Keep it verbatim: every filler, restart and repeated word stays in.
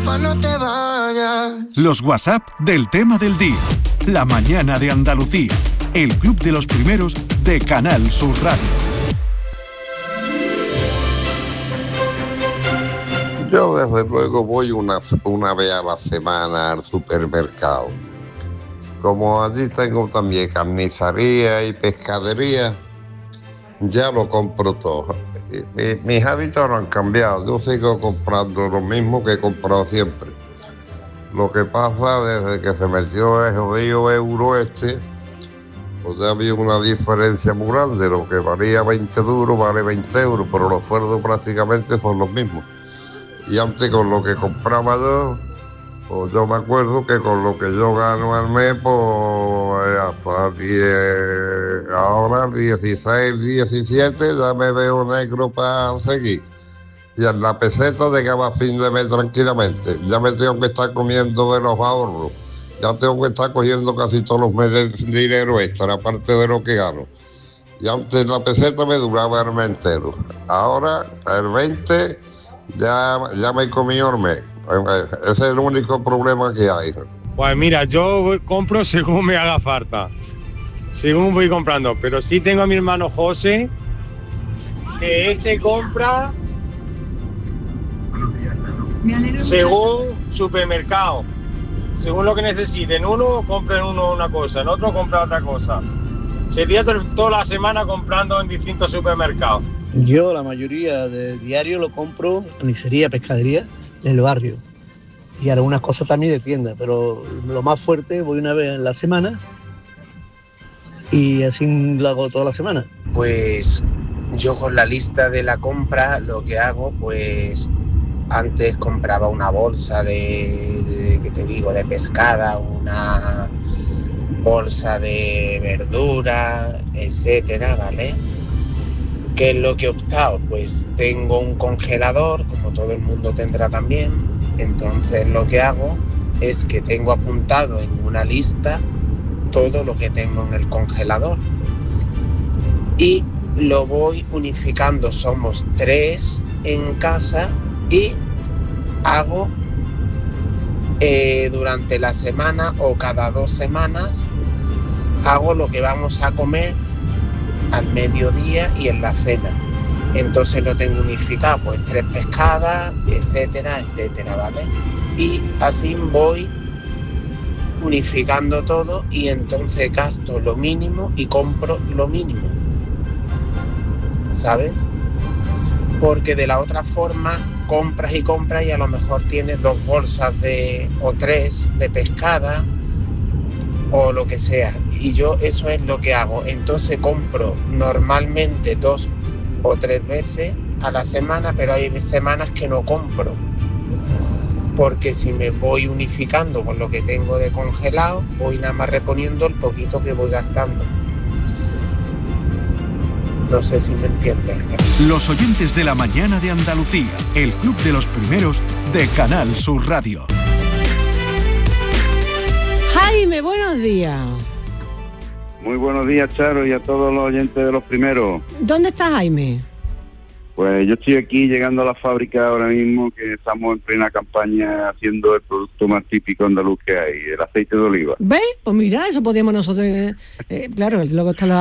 porfa no te vayas. Los WhatsApp del tema del día. La mañana de Andalucía. El club de los primeros de Canal Sur Radio. Yo desde luego voy una, una vez a la semana al supermercado. Como allí tengo también carnicería y pescadería, ya lo compro todo. Mi, mis hábitos no han cambiado, yo sigo comprando lo mismo que he comprado siempre. Lo que pasa desde que se metió el jodido euro este, pues ya había una diferencia muy grande. Lo que valía veinte duros vale veinte euros, pero los sueldos prácticamente son los mismos. Y antes con lo que compraba yo, pues yo me acuerdo que con lo que yo gano al mes, pues hasta diez, ahora dieciséis, diecisiete, ya me veo negro para seguir. Y en la peseta llegaba a fin de mes tranquilamente. Ya me tengo que estar comiendo de los ahorros. Ya tengo que estar cogiendo casi todos los meses dinero extra, aparte de lo que gano. Y antes la peseta me duraba el mes entero. Ahora, el veinte... Ya, ya me he comido el mes. Ese es el único problema que hay. Pues mira, yo voy, compro según me haga falta, según voy comprando. Pero sí tengo a mi hermano José, que ese compra según supermercado, según lo que necesiten. Uno compra en uno una cosa, en otro compra otra cosa. Se tira toda la semana comprando en distintos supermercados. Yo la mayoría del diario lo compro en carnicería, pescadería, en el barrio. Y algunas cosas también de tienda, pero lo más fuerte voy una vez en la semana y así lo hago toda la semana. Pues yo con la lista de la compra lo que hago, pues antes compraba una bolsa de, de ¿qué te digo?, de pescada, una bolsa de verdura, etcétera, ¿vale? ¿Qué es lo que he optado? Pues tengo un congelador, como todo el mundo tendrá también. Entonces lo que hago es que tengo apuntado en una lista todo lo que tengo en el congelador. Y lo voy unificando, somos tres en casa y hago eh, durante la semana o cada dos semanas, hago lo que vamos a comer al mediodía y en la cena. Entonces lo tengo unificado, pues tres pescadas, etcétera, etcétera, ¿vale? Y así voy unificando todo y entonces gasto lo mínimo y compro lo mínimo, ¿sabes? Porque de la otra forma compras y compras y a lo mejor tienes dos bolsas de o tres de pescada o lo que sea, y yo eso es lo que hago. Entonces compro normalmente dos o tres veces a la semana, pero hay semanas que no compro, porque si me voy unificando con lo que tengo de congelado, voy nada más reponiendo el poquito que voy gastando. No sé si me entiendes. Los oyentes de la mañana de Andalucía, el club de los primeros de Canal Sur Radio. Jaime, buenos días. Muy buenos días, Charo, y a todos los oyentes de los primeros. ¿Dónde está Jaime? Pues yo estoy aquí llegando a la fábrica ahora mismo, que estamos en plena campaña haciendo el producto más típico andaluz que hay, el aceite de oliva. ¿Ves? Pues mira, eso podíamos nosotros... Eh, eh, claro, luego está la